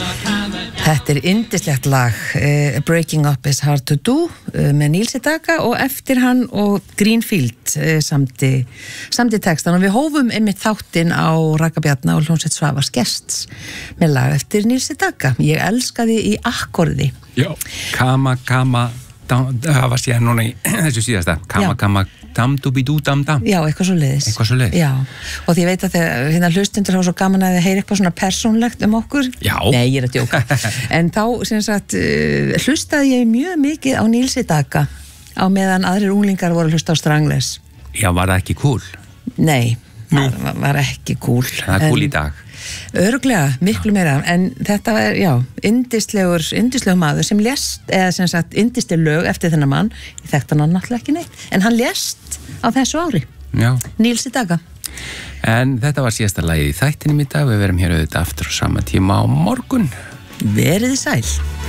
Þetta yndislegt lag, Breaking Up is Hard to Do, með Níl Sedaka og eftir hann og Greenfield samdi textan og við hófum einmitt þáttinn á Raka Bjarna og hljómsveit Svavars Gests með lag eftir Níl Sedaka. Ég elskaði í akkorði. Já, Kama, það var síðan núna í þessu síðasta, Kama, dam-du-bi-du-dam-dam. Já, eitthvað svo leiðis. Já, og því ég veit að þegar hérna hlustundur hafa svo gaman að þið heyri eitthvað svona persónlegt okkur. Já. Nei, ég að djóka. En þá, sem sagt, hlustaði ég mjög mikið á Níl Sedaka á meðan aðrir unglingar voru að hlusta á Stranglers. Já, var það ekki cool? Nei, var ekki cool. Það er cool í dag. Örugglega, miklu meira, en þetta var, já, yndislegur maður sem lést, eða sem sagt, yndisleg lög eftir þennan mann, ég þekkti hann náttúrulega ekki neitt, en hann lést á þessu ári. Já. Níl Sedaka. En þetta var síðasta lagið í þættinum í dag, við verum hér auðvitað aftur á sama tíma á morgun. Verið þið sæl.